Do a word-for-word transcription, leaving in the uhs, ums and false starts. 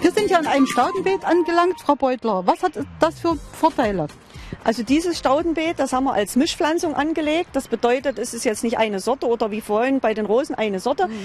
Wir sind ja in einem Staudenbeet angelangt, Frau Beutler. Was hat das für Vorteile? Also dieses Staudenbeet, das haben wir als Mischpflanzung angelegt. Das bedeutet, es ist jetzt nicht eine Sorte oder wie vorhin bei den Rosen eine Sorte, mhm.